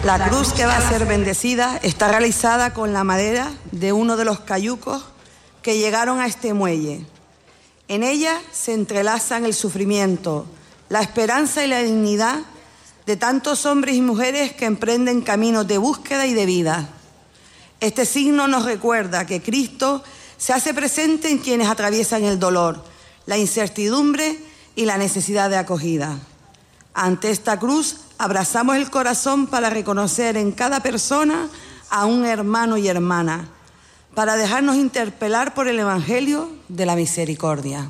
La cruz que va a ser bendecida está realizada con la madera de uno de los cayucos que llegaron a este muelle. En ella se entrelazan el sufrimiento, la esperanza y la dignidad de tantos hombres y mujeres que emprenden caminos de búsqueda y de vida. Este signo nos recuerda que Cristo se hace presente en quienes atraviesan el dolor, la incertidumbre y la necesidad de acogida. Ante esta cruz, abrazamos el corazón para reconocer en cada persona a un hermano y hermana, para dejarnos interpelar por el Evangelio de la misericordia.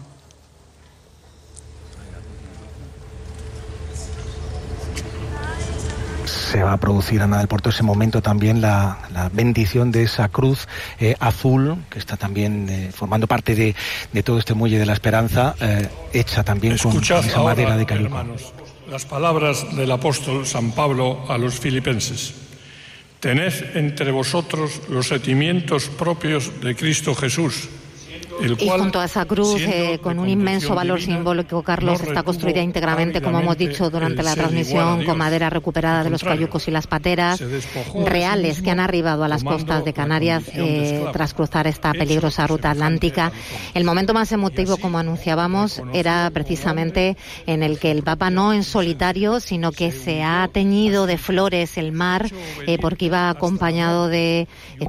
Se va a producir, Ana del Puerto, ese momento también la bendición de esa cruz azul, que está también formando parte de todo este muelle de la esperanza, hecha también con esa madera de cayuco. Hermanos, las palabras del apóstol San Pablo a los filipenses. Tened entre vosotros los sentimientos propios de Cristo Jesús, el cual, y junto a esa cruz, con un inmenso valor simbólico, Carlos, está construida íntegramente, como hemos dicho durante la transmisión, con madera recuperada de los cayucos y las pateras reales que han arribado a las costas de Canarias tras cruzar esta peligrosa ruta atlántica. El momento más emotivo, como anunciábamos, era precisamente en el que el Papa, no en solitario, sino que se ha teñido de flores el mar, porque iba acompañado de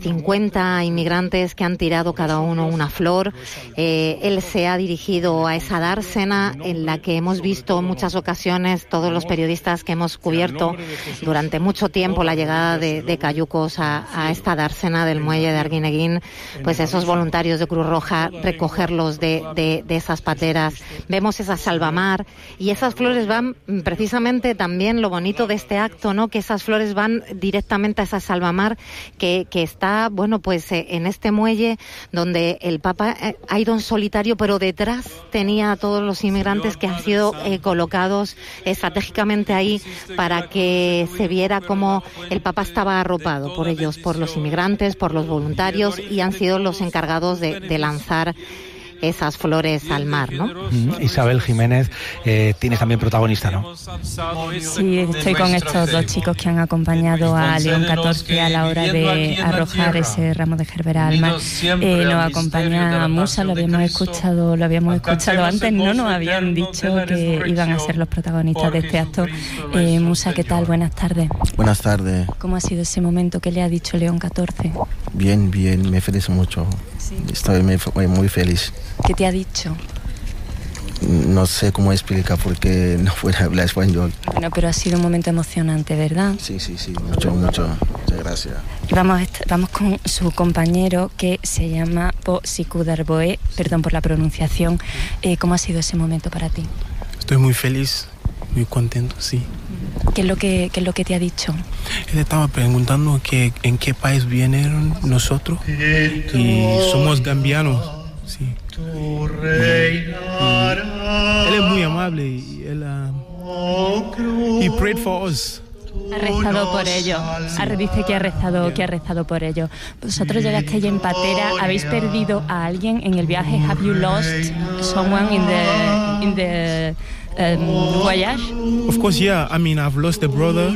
50 inmigrantes que han tirado cada uno una flor. Él se ha dirigido a esa dársena en la que hemos visto en muchas ocasiones, todos los periodistas que hemos cubierto durante mucho tiempo la llegada de cayucos a esta dársena del muelle de Arguineguín, pues esos voluntarios de Cruz Roja, recogerlos de esas pateras. Vemos esa salvamar y esas flores van, precisamente también lo bonito de este acto, ¿no?, que esas flores van directamente a esa salvamar que está, bueno, pues en este muelle donde el Papa ha ido en solitario, pero detrás tenía a todos los inmigrantes que han sido colocados estratégicamente ahí para que se viera cómo el Papa estaba arropado por ellos, por los inmigrantes, por los voluntarios, y han sido los encargados de lanzar esas flores al mar, ¿no? Isabel Jiménez, tienes también protagonista, ¿no? Sí, estoy con estos dos chicos que han acompañado a León XIV a la hora de arrojar ese ramo de gerbera al mar. Nos acompaña Musa, lo habíamos escuchado antes, no nos habían dicho que iban a ser los protagonistas de este acto. Musa, ¿qué tal? Buenas tardes. Buenas tardes. ¿Cómo ha sido ese momento? ¿Qué le ha dicho León XIV? Bien, me feliz mucho. Sí. Estoy muy feliz. ¿Qué te ha dicho? No sé cómo explicar porque no puedo hablar español. Bueno, pero ha sido un momento emocionante, ¿verdad? Sí, mucho. Muchas gracias. Vamos con su compañero, que se llama Po Sikudarboe, perdón por la pronunciación. ¿Cómo ha sido ese momento para ti? Estoy muy feliz, muy contento, sí. ¿Qué es lo que te ha dicho? Él estaba preguntando en qué país vienen nosotros y somos gambianos, sí. Él es muy amable y él he prayed for us. Ha rezado por ello. Dice que ha rezado por ello. Vosotros llegasteis en patera. ¿Habéis perdido a alguien en el viaje? Have you lost someone in the voyage? Of course, yeah. I mean, I've lost a brother.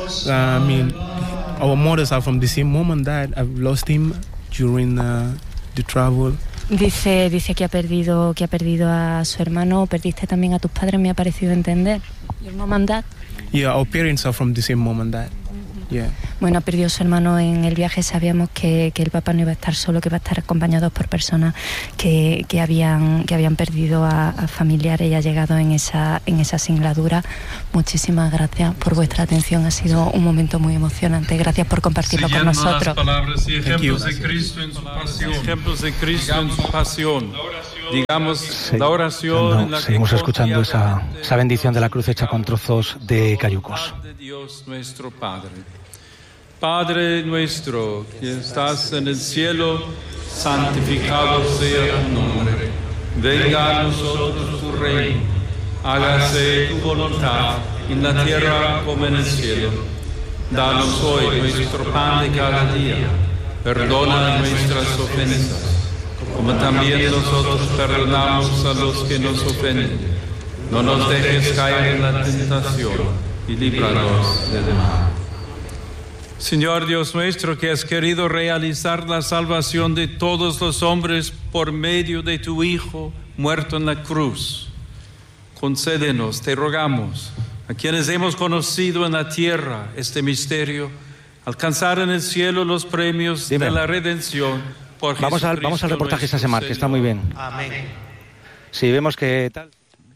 Our mothers are from the same mom and dad. I've lost him during the travel. Dice que ha perdido a su hermano. ¿Perdiste también a tus padres? Me ha parecido entender. Your mom and dad? Yeah, our parents are from the same mom and dad. Yeah. Bueno, perdió a su hermano en el viaje. Sabíamos que el Papa no iba a estar solo, que iba a estar acompañado por personas que habían perdido a familiares y ha llegado en esa singladura. Muchísimas gracias por vuestra atención. Ha sido un momento muy emocionante. Gracias por compartirlo con nosotros. Las palabras y ejemplos de Cristo en su pasión. Ejemplos de Cristo en su pasión. Digamos, la oración en la que seguimos escuchando esa bendición de la cruz hecha con trozos de cayucos. Dios nuestro Padre. Padre nuestro que estás en el cielo, santificado sea tu nombre. Venga a nosotros tu reino. Hágase tu voluntad en la tierra como en el cielo. Danos hoy nuestro pan de cada día. Perdona nuestras ofensas, como también nosotros perdonamos a los que nos ofenden. No nos dejes caer en la tentación y líbranos del mal. Señor Dios nuestro, que has querido realizar la salvación de todos los hombres por medio de tu Hijo muerto en la cruz, concédenos, te rogamos, a quienes hemos conocido en la tierra este misterio, alcanzar en el cielo los premios de la redención por Jesucristo. Vamos al reportaje esta semana, que está muy bien. Amén. Sí, vemos que tal.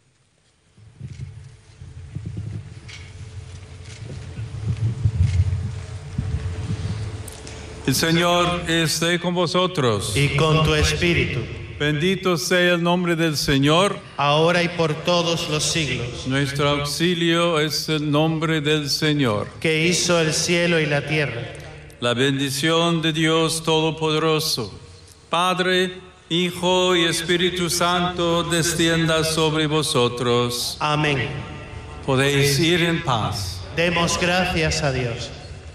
El Señor esté con vosotros. Y con tu espíritu. Bendito sea el nombre del Señor, ahora y por todos los siglos. Nuestro auxilio es el nombre del Señor, que hizo el cielo y la tierra. La bendición de Dios Todopoderoso, Padre, Hijo y Espíritu Santo, descienda sobre vosotros. Amén. Podéis ir en paz. Demos gracias a Dios.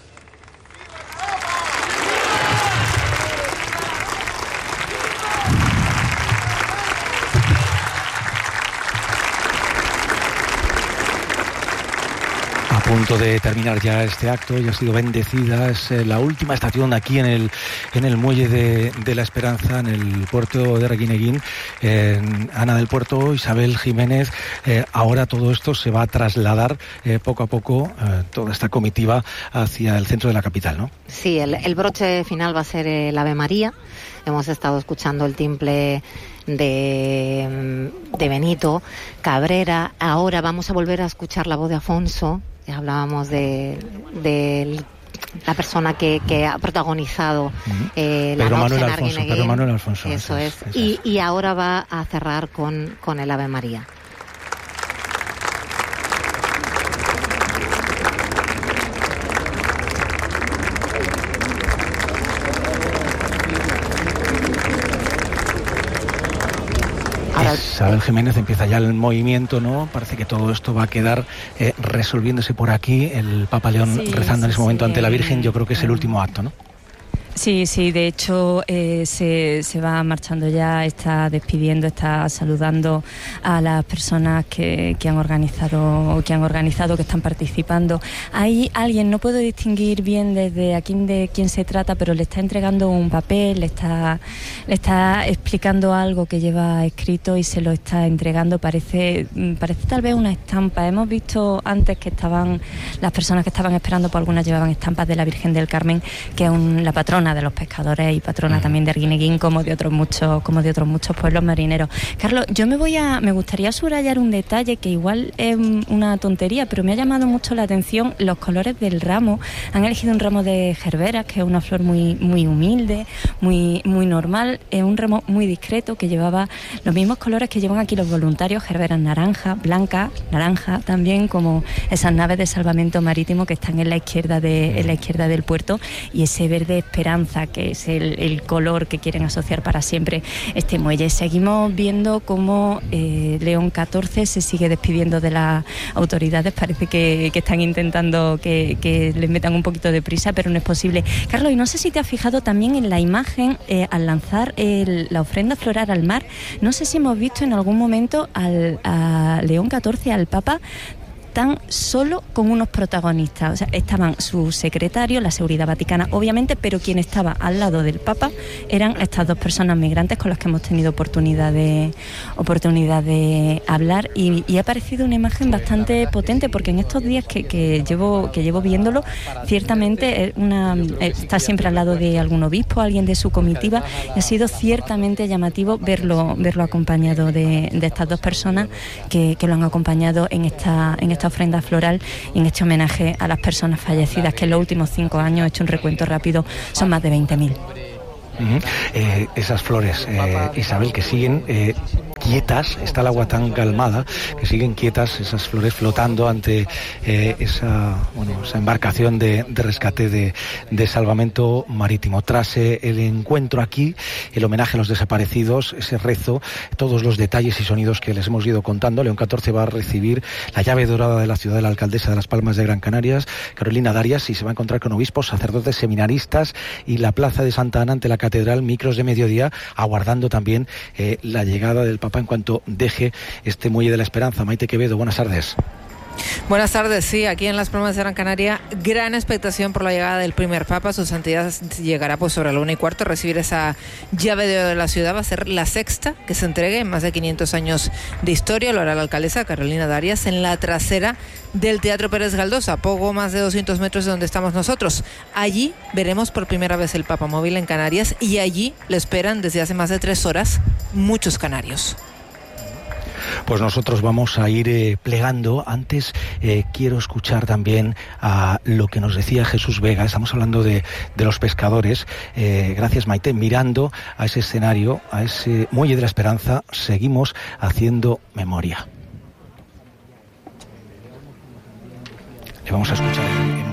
A punto de terminar ya este acto, ya ha sido bendecida, es la última estación aquí en el muelle de la Esperanza, en el puerto de Reguineguín. Ana del Puerto, Isabel Jiménez, ahora todo esto se va a trasladar poco a poco, toda esta comitiva hacia el centro de la capital, ¿no? Sí, el broche final va a ser el Ave María. Hemos estado escuchando el timple de Benito Cabrera. Ahora vamos a volver a escuchar la voz de Afonso. Ya hablábamos de la persona que ha protagonizado la noche en Arguineguín. Pedro Manuel Alfonso. Eso es. Y ahora va a cerrar con el Ave María. Isabel Jiménez, empieza ya el movimiento, ¿no? Parece que todo esto va a quedar resolviéndose por aquí. El Papa León rezando en ese momento ante la Virgen. Yo creo que es el último acto, ¿no? Sí, de hecho se va marchando ya, está despidiendo, está saludando a las personas que han organizado, que están participando. Hay alguien, no puedo distinguir bien desde aquí de quién se trata, pero le está entregando un papel, le está explicando algo que lleva escrito y se lo está entregando. Parece tal vez una estampa. Hemos visto antes que las personas que estaban esperando, por algunas llevaban estampas de la Virgen del Carmen, que es la patrona de los pescadores y patrona también de Arguineguín, como de otros muchos pueblos marineros. Carlos, yo me gustaría subrayar un detalle que igual es una tontería, pero me ha llamado mucho la atención los colores del ramo. Han elegido un ramo de gerberas, que es una flor muy, muy humilde, muy, muy normal. Es un ramo muy discreto que llevaba los mismos colores que llevan aquí los voluntarios, gerberas naranja, blanca, naranja también, como esas naves de salvamento marítimo que están en la izquierda del puerto, y ese verde esperanza, que es el color que quieren asociar para siempre este muelle. Seguimos viendo cómo León XIV se sigue despidiendo de las autoridades. Parece que están intentando que les metan un poquito de prisa, pero no es posible. Carlos, y no sé si te has fijado también en la imagen al lanzar la ofrenda floral al mar. No sé si hemos visto en algún momento a León XIV, al Papa, tan solo con unos protagonistas. O sea, estaban su secretario, la seguridad vaticana, obviamente, pero quien estaba al lado del Papa eran estas dos personas migrantes con las que hemos tenido oportunidad de hablar, y ha parecido una imagen bastante potente, porque en estos días que llevo viéndolo, ciertamente está siempre al lado de algún obispo, alguien de su comitiva, y ha sido ciertamente llamativo verlo acompañado de estas dos personas que lo han acompañado en esta ofrenda floral y en este homenaje a las personas fallecidas, que en los últimos 5 años, he hecho un recuento rápido, son más de 20.000. Esas flores, Isabel, que siguen quietas, está el agua tan calmada que siguen quietas, esas flores flotando ante esa embarcación de rescate de salvamento marítimo. Tras el encuentro aquí, el homenaje a los desaparecidos, ese rezo, todos los detalles y sonidos que les hemos ido contando. León XIV va a recibir la llave dorada de la ciudad de la alcaldesa de Las Palmas de Gran Canarias, Carolina Darias, y se va a encontrar con obispos, sacerdotes, seminaristas, y la plaza de Santa Ana ante la catedral, micros de mediodía, aguardando también la llegada del Papa en cuanto deje este muelle de la Esperanza. Maite Quevedo, buenas tardes. Buenas tardes. Sí, aquí en Las Palmas de Gran Canaria, gran expectación por la llegada del primer Papa. Su santidad llegará pues sobre la 1:15 a recibir esa llave de oro de la ciudad. Va a ser la sexta que se entregue en más de 500 años de historia. Lo hará la alcaldesa Carolina Darias en la trasera del Teatro Pérez Galdós, a poco más de 200 metros de donde estamos nosotros. Allí veremos por primera vez el Papa móvil en Canarias, y allí le esperan desde hace más de 3 horas muchos canarios. Pues nosotros vamos a ir plegando. Antes quiero escuchar también a lo que nos decía Jesús Vega. Estamos hablando de los pescadores. Gracias, Maite. Mirando a ese escenario, a ese Muelle de la Esperanza, seguimos haciendo memoria. Le vamos a escuchar